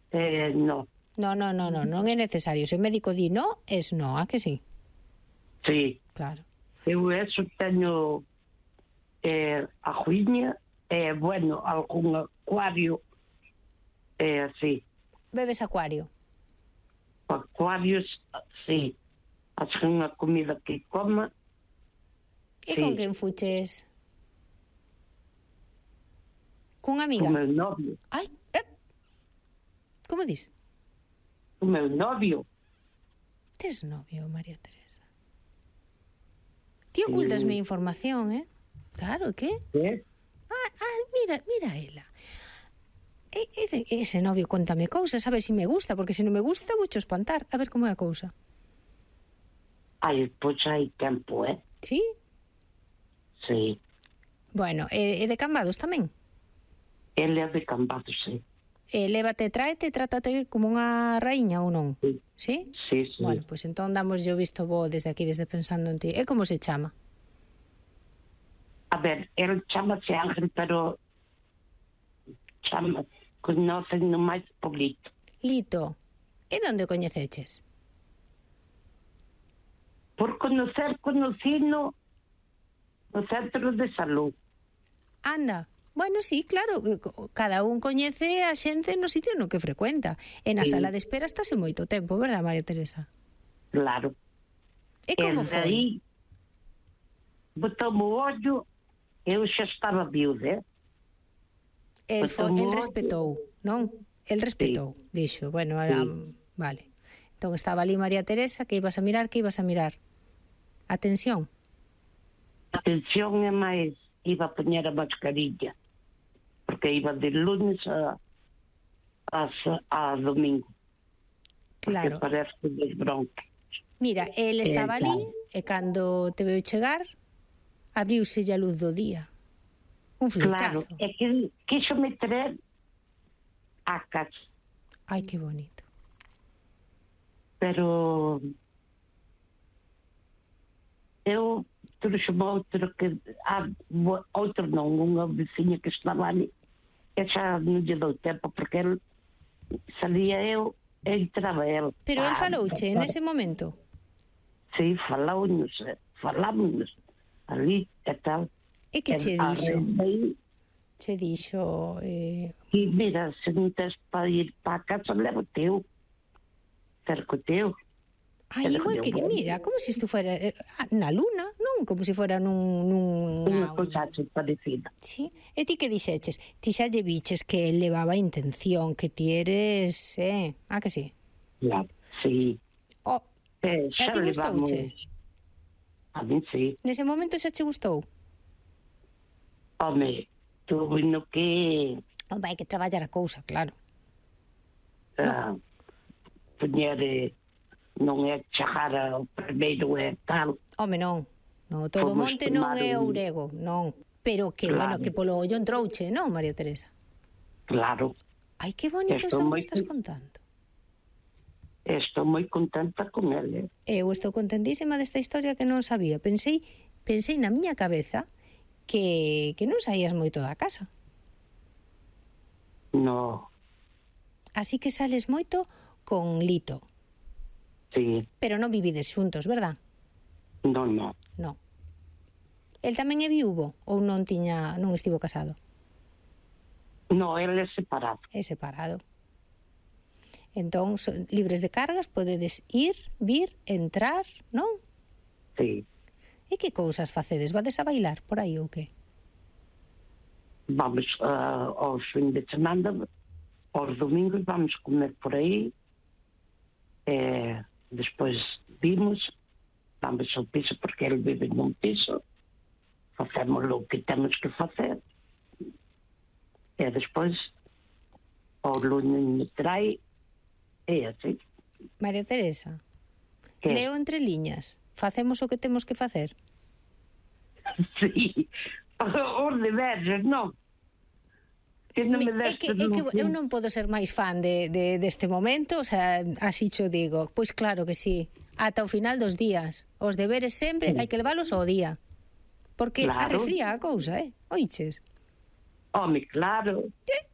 No. Non é necesario. Se o médico di no, es no, a que sí? Sí. Claro. Eu eso teño a juiña, bueno, algún acuario, sí. Bebes acuario? Acuarios, sí. Hace unha comida que coma. E sí. con quen fuches? Cunha amiga? Con meu novio. Ai, como dis? Con meu novio. Tes novio, María Teresa? Ti ocultasme información, Claro, que? Mira ela. Ese novio contame cousas, a ver se me gusta, porque se non me gusta vou cho espantar. A ver como é a cousa. Ai, pois hai tempo, Sí? Sí. Bueno, e de Cambados tamén? Ele é de Cambados, sí. Lévate, tráete, trátate como unha raíña ou non? Sí. Sí? Sí. Bueno, pois entón damos yo visto bo desde aquí, desde pensando en ti. E como se chama? A ver, ele chamase Ángel, pero conocen no máis por Lito. Lito. E onde o coñeceches? Por conocino no centro de salud. Anda. Bueno, sí, claro, cada un coñece a xente no sitio no que frecuenta. E na sala de espera estase moito tempo, verdad, María Teresa? Claro. E como foi? Aí botou-me o ollo, eu xa estaba viuda, El respetou, non? El respetou, dixo, bueno, vale. Entón estaba ali María Teresa, que ibas a mirar? Atención. Atención é máis, iba a poñer a mascarilla, porque iba de lunes a domingo. Claro. Porque parece que desbronque. Mira, el estaba ali, e cando te veu chegar, abriuse a luz do día. Un flechazo. Claro, é que quixo me traer a casa. Ai, que bonito. Pero eu trouxe-me outro non, unha veciña que estaba ali, e xa non lle dou tempo, porque ele salía eu e entraba ele. Pero el falouche nese momento? Sí, falámonos ali e tal. E que che dixo? Che dixo... mira, se non tes para ir para a casa, levo teu. Cerco teu. Ai, igual que, mira, como se isto fuera na luna, non? Como se fuera unha cousa así parecida. Sí. E ti que dixeches? Ti xa lle biches que levaba intención, que ti eres, a que sí? Claro, sí. Xa te gustouche? A mí sí. Nese momento xa che gustou? Home, tu no que... Home, hai que traballar a cousa, claro. Poñer... non é chegar ao primeiro e tal. Home, non. Todo monte non é ourego, non. Pero que, bueno, que polo ollo entrouche, non, María Teresa? Claro. Ai, que bonito isto que estás contando. Estou moi contenta con ele. Eu estou contentísima desta historia que non sabía. Pensei na miña cabeza que non saías moito da casa. No. Así que sales moito con Lito. Sí. Pero non vivides xuntos, verdad? Non. Non. El tamén é viúvo ou non estivo casado? No, ele é separado. É separado. Entón, libres de cargas, podedes ir, vir, entrar, non? Sí. E que cousas facedes? Vades a bailar por aí ou que? Vamos aos fins de semana, aos domingos vamos comer por aí, despois vamos ao piso porque ele vive num piso, facemos o que temos que facer, e despois ao lunes me trai, e assim. María Teresa, leo entre liñas, facemos o que temos que facer? Sí, os deberes, non? Que non me é que eu non podo ser máis fan deste momento, o sea, así cho digo. Pois claro que sí, ata o final dos días. Os deberes sempre hai que leválos ao día. Porque arrefría a cousa, oiches? Home, claro.